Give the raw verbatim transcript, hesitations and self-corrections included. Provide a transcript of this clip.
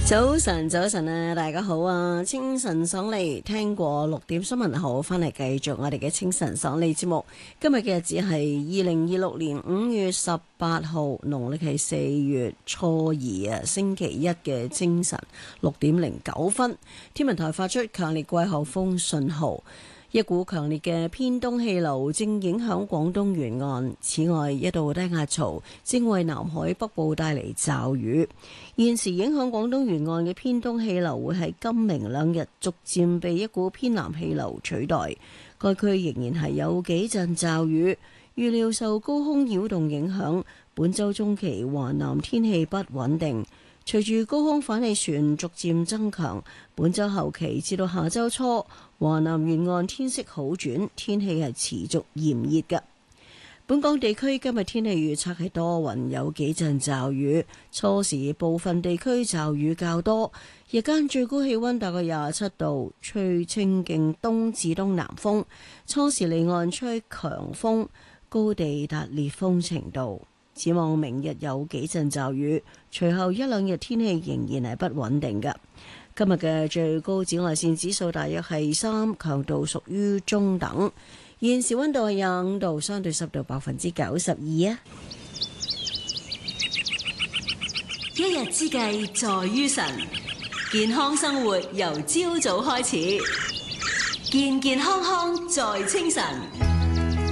早晨，早晨啊，大家好啊！清晨爽利，聽過六點新聞後，翻嚟繼續我哋嘅清晨爽利節目。今日嘅日子係二零二六年五月十八號，農曆係四月初二啊，星期一嘅清晨六點零九分。天文台發出強烈季候風信號。一股強烈嘅偏東氣流正影響廣東沿岸，此外一道低壓槽正為南海北部帶嚟驟雨。現時影響廣東沿岸嘅偏東氣流會喺今明兩日逐漸被一股偏南氣流取代，該區仍然係有幾陣驟雨。預料受高空擾動影響，本週中期華南天氣不穩定。隨住高空反氣旋逐漸增強，本週後期至到下週初，華南沿岸天色好轉，天氣係持續炎熱嘅。本港地區今日天氣預測係多雲，有幾陣驟雨，初時部分地區驟雨較多，日間最高氣溫大概廿七度，吹清勁東至東南風，初時離岸吹強風，高地達烈風程度。展望明日有幾陣驟雨，隨後一兩日天氣仍然係不穩定嘅。今日嘅最高紫外線指數大約係三，強度屬於中等。現時溫度係廿五度，相對濕度百分之九十二啊。 一日之計在於晨，健康生活由朝早開始，健健康康在清晨。